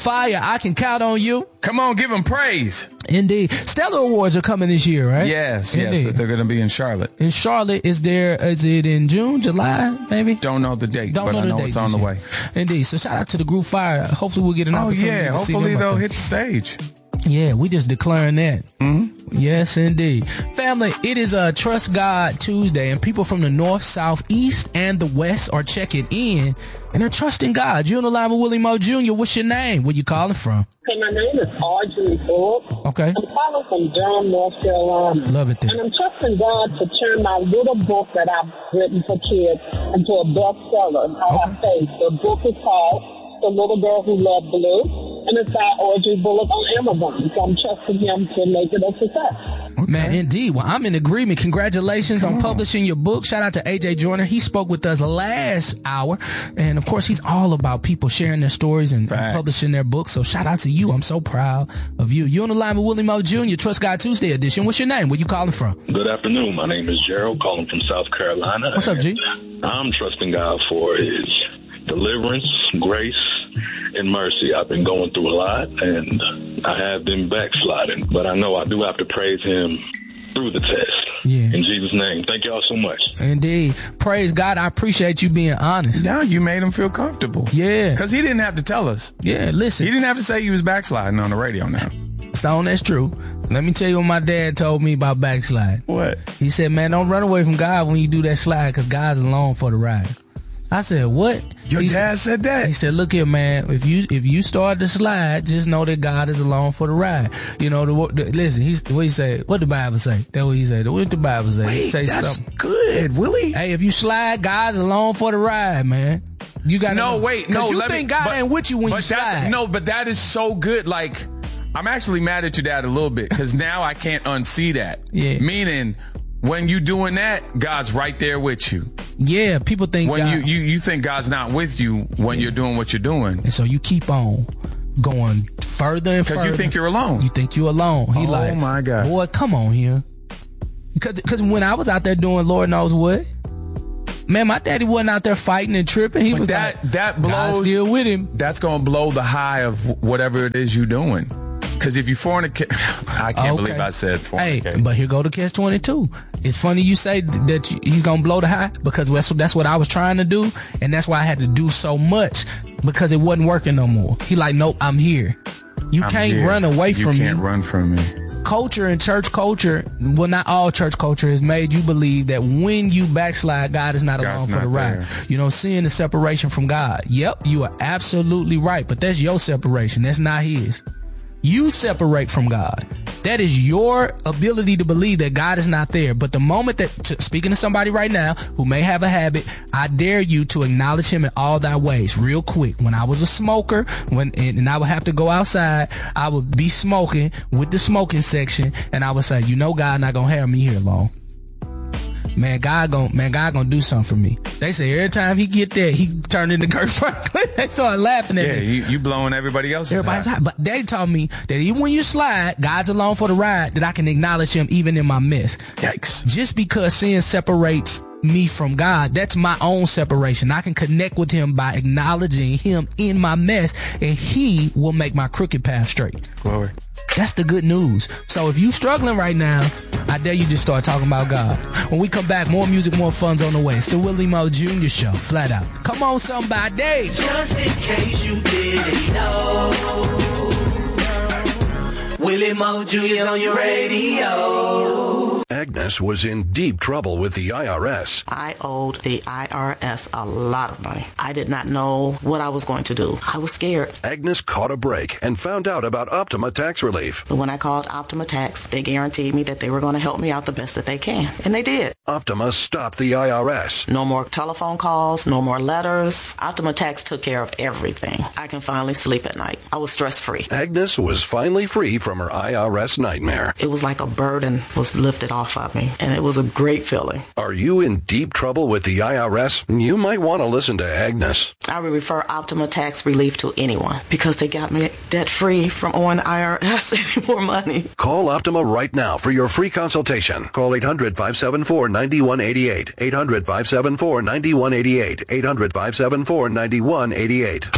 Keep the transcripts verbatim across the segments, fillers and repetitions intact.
Fire, I Can Count on You. Come on, give him praise. Indeed. Stellar Awards are coming this year, right? Yes, Indeed. yes. They're going to be in Charlotte. In Charlotte, is there, is it in June, July, maybe? Don't know the date, Don't but know I the know date it's on the just way. yet. Indeed. So shout out to the group Fire. Hopefully we'll get an Oh, opportunity yeah. to see Hopefully them they'll up there. hit the stage. Yeah, we just declaring that. Mm-hmm. Yes, indeed. Family, it is a Trust God Tuesday, and people from the north, south, east, and the west are checking in, and they're trusting God. You're on the line with Willie Moe Junior What's your name? Where you calling from? Hey, my name is Audrey Bullock. Okay. I'm calling from Durham, North Carolina. Love it there. And I'm trusting God to turn my little book that I've written for kids into a bestseller. I have faith. The book is called The Little Girl Who Loved Blue, and it's by Audrey Bullock on Amazon. So I'm trusting him to make it a success. Man, indeed. Well, I'm in agreement. Congratulations on publishing your book. Shout out to A J Joyner. He spoke with us last hour. And of course, he's all about people sharing their stories and Facts. publishing their books. So shout out to you. I'm so proud of you. You're on the line with Willie Moe Junior Trust God Tuesday edition. What's your name? Where you calling from? Good afternoon. My name is Gerald, calling from South Carolina. What's up, G? I'm trusting God for his deliverance, grace, and mercy. I've been going through a lot, and I have been backsliding, but I know I do have to praise him through the test. Yeah. In Jesus' name. Thank y'all so much. Indeed. Praise God. I appreciate you being honest. Now you made him feel comfortable. Yeah. Because he didn't have to tell us. Yeah, listen. He didn't have to say he was backsliding on the radio now. Stone, that's true. Let me tell you what my dad told me about backslide. What? He said, man, don't run away from God when you do that slide because God's along for the ride. I said, what? Your he dad said that? He said, look here, man, if you if you start to slide, just know that God is along for the ride. You know, the, the, listen, he's, what he said, what the Bible say? That's what he said. What the Bible say? Wait, say that's something. good, Willie. Hey, if you slide, God's along for the ride, man. You got No, wait, no. you let think me, God but, ain't with you when but you that's- slide. No, but that is so good. Like, I'm actually mad at your dad a little bit because now I can't unsee that. Yeah. Meaning, when you doing that, God's right there with you. Yeah, people think When God, you, you you think God's not with you when you're doing what you're doing. and so you keep on going further and further. Because you think you're alone. You think you're alone. He Oh, like, my God. boy, come on here. Because because when I was out there doing Lord knows what, man, my daddy wasn't out there fighting and tripping. He But was that, like, that God's blows. still with him. That's going to blow the high of whatever it is you're doing. Because if you fornicate, I can't Okay. believe I said Hey, fornicate. but here go to catch twenty-two. It's funny you say that you- he's gonna blow the high because that's that's what I was trying to do, and that's why I had to do so much because it wasn't working no more. He like, nope, I'm here. You I'm can't here. run away you from me. You can't run from me. Culture and church culture, well, not all church culture has made you believe that when you backslide, God is not God's along for not the ride. there. You know, seeing the separation from God. Yep, you are absolutely right, but that's your separation. That's not his. You separate from God. That is your ability to believe that God is not there. But the moment that, to, speaking to somebody right now who may have a habit, I dare you to acknowledge him in all thy ways real quick. When I was a smoker, when and, and I would have to go outside, I would be smoking with the smoking section, and I would say, you know, God not gonna have me here long. Man, God gon' man, God gonna do something for me. They say every time he get there, he turn into Kirk Franklin. They start laughing at Yeah, me. you, you blowing everybody else's Everybody's high. hot. But they told me that even when you slide, God's along for the ride, that I can acknowledge him even in my mess. Yikes. Just because sin separates me from God, that's my own separation. I can connect with him by acknowledging him in my mess, and he will make my crooked path straight. Glory. That's the good news. So if you struggling right now, I dare you just start talking about God. When we come back, more music, more fun's on the way. It's the Willie Moe Junior Show, flat out. Come on, somebody. Just in case you didn't know, Willie Moe Junior's on your radio. Agnes was in deep trouble with the I R S. I owed the I R S a lot of money. I did not know what I was going to do. I was scared. Agnes caught a break and found out about Optima Tax Relief. But when I called Optima Tax, they guaranteed me that they were going to help me out the best that they can. And they did. Optima stopped the I R S. No more telephone calls, no more letters. Optima Tax took care of everything. I can finally sleep at night. I was stress-free. Agnes was finally free from her I R S nightmare. It was like a burden was lifted off of me, and it was a great feeling. Are you in deep trouble with the I R S? You might want to listen to Agnes. I would refer Optima Tax Relief to anyone because they got me debt-free from owing the I R S any more money. Call Optima right now for your free consultation. Call eight hundred, five seven four, nine one eight eight. eight hundred, five seven four, nine one eight eight. eight hundred, five seven four, nine one eight eight.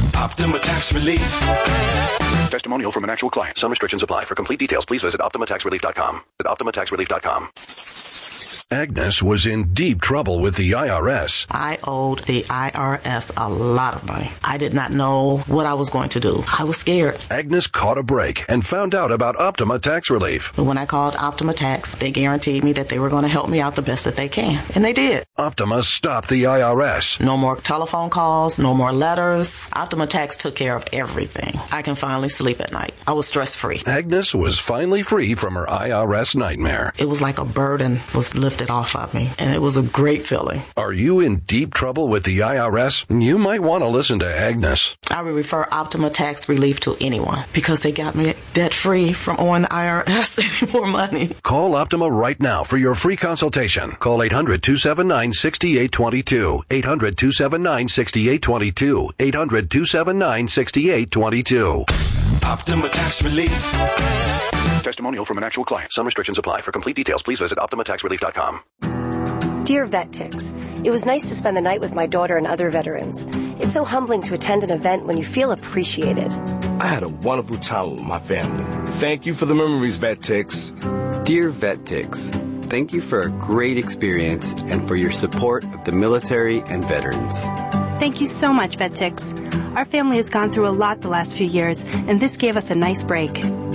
Optima Tax Relief. Testimonial from an actual client. Some restrictions apply. For complete details, please visit Optima Tax Relief dot com. At Optima Tax Relief dot com. Agnes was in deep trouble with the I R S. I owed the I R S a lot of money. I did not know what I was going to do. I was scared. Agnes caught a break and found out about Optima Tax Relief. When I called Optima Tax, they guaranteed me that they were going to help me out the best that they can. And they did. Optima stopped the I R S. No more telephone calls, no more letters. Optima Tax took care of everything. I can finally sleep at night. I was stress-free. Agnes was finally free from her I R S nightmare. It was like a burden was lifted off of me, and it was a great feeling. Are you in deep trouble with the I R S? You might want to listen to Agnes. I would refer Optima Tax Relief to anyone because they got me debt-free from owing the I R S any more money. Call Optima right now for your free consultation. Call eight hundred, two seven nine, six eight two two. eight hundred, two seven nine, six eight two two. eight hundred, two seven nine, six eight two two. Optima Tax Relief. Testimonial from an actual client. Some restrictions apply. For complete details, please visit Optima Tax Relief dot com. Dear VetTix, it was nice to spend the night with my daughter and other veterans. It's so humbling to attend an event when you feel appreciated. I had a wonderful time with my family. Thank you for the memories, VetTix. Dear VetTix, thank you for a great experience and for your support of the military and veterans. Thank you so much, VetTix. Our family has gone through a lot the last few years, and this gave us a nice break.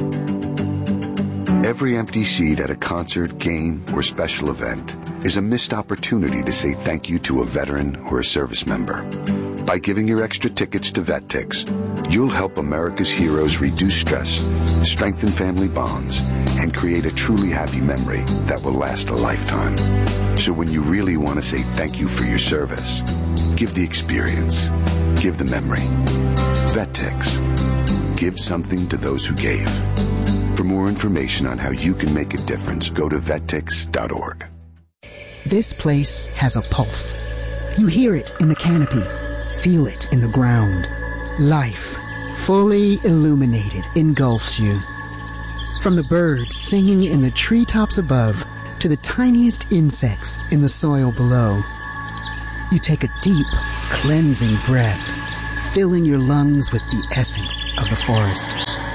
Every empty seat at a concert, game, or special event is a missed opportunity to say thank you to a veteran or a service member. By giving your extra tickets to VetTix, you'll help America's heroes reduce stress, strengthen family bonds, and create a truly happy memory that will last a lifetime. So when you really want to say thank you for your service, give the experience. Give the memory. VetTix. Give something to those who gave. For more information on how you can make a difference, go to vet tix dot org. This place has a pulse. You hear it in the canopy, feel it in the ground. Life, fully illuminated, engulfs you. From the birds singing in the treetops above to the tiniest insects in the soil below, you take a deep, cleansing breath, filling your lungs with the essence of the forest.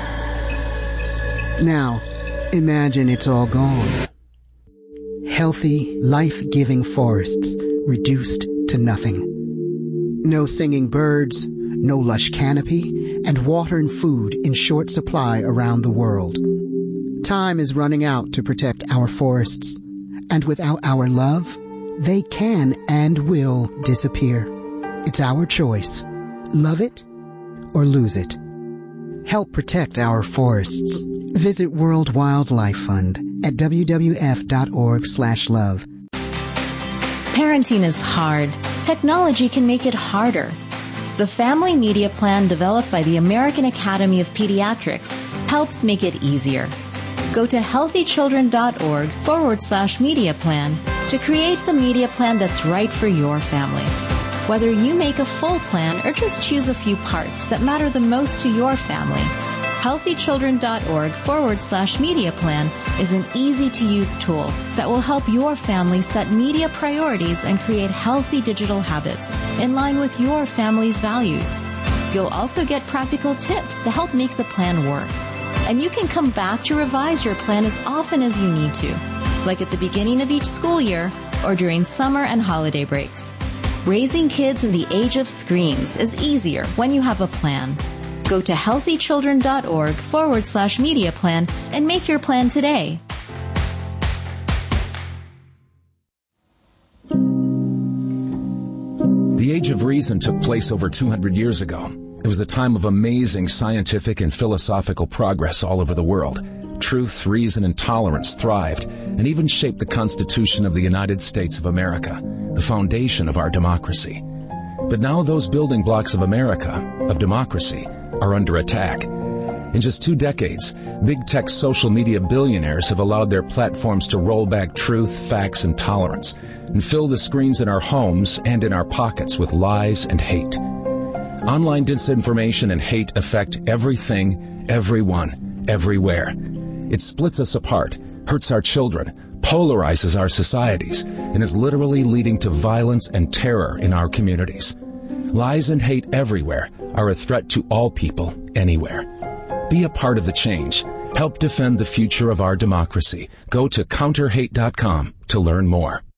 Now, imagine it's all gone. Healthy, life-giving forests reduced to nothing. No singing birds, no lush canopy, and water and food in short supply around the world. Time is running out to protect our forests, and without our love, they can and will disappear. It's our choice. Love it or lose it. Help protect our forests. Visit World Wildlife Fund at w w f dot org slash love. Parenting is hard. Technology can make it harder. The Family Media Plan developed by the American Academy of Pediatrics helps make it easier. Go to healthychildren.org forward slash media plan to create the media plan that's right for your family. Whether you make a full plan or just choose a few parts that matter the most to your family, healthychildren.org forward slash media plan is an easy-to-use tool that will help your family set media priorities and create healthy digital habits in line with your family's values. You'll also get practical tips to help make the plan work. And you can come back to revise your plan as often as you need to, like at the beginning of each school year or during summer and holiday breaks. Raising kids in the age of screens is easier when you have a plan. Go to healthychildren.org forward slash media plan and make your plan today. The Age of Reason took place over two hundred years ago. It was a time of amazing scientific and philosophical progress all over the world. Truth, reason, and tolerance thrived and even shaped the Constitution of the United States of America, the foundation of our democracy. But now those building blocks of America, of democracy, are under attack. In just two decades, big tech social media billionaires have allowed their platforms to roll back truth, facts, and tolerance, and fill the screens in our homes and in our pockets with lies and hate. Online disinformation and hate affect everything, everyone, everywhere. It splits us apart, hurts our children, polarizes our societies, and is literally leading to violence and terror in our communities. Lies and hate everywhere are a threat to all people, anywhere. Be a part of the change. Help defend the future of our democracy. Go to counter hate dot com to learn more.